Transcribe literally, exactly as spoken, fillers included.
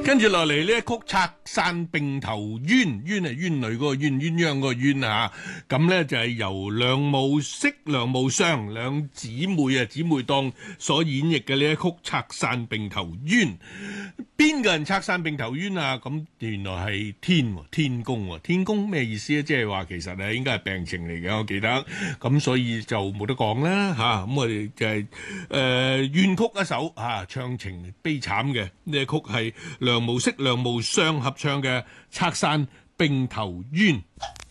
跟住落嚟呢一曲拆散並頭冤，冤係冤女嗰個冤，鴛鴦嗰個冤啊！咁咧就係由梁無飾、梁無雙兩姊妹啊姊妹檔所演繹嘅呢一曲拆散並頭冤。邊個人拆散並頭冤啊？咁原來係天天公，天公咩意思咧？即係話其實咧應該係病情嚟嘅，我記得。咁所以就冇得講啦嚇。咁我哋就係誒怨曲一首嚇，唱情悲慘嘅呢一曲係梁無飾、梁無雙合唱嘅《拆散並頭冤》。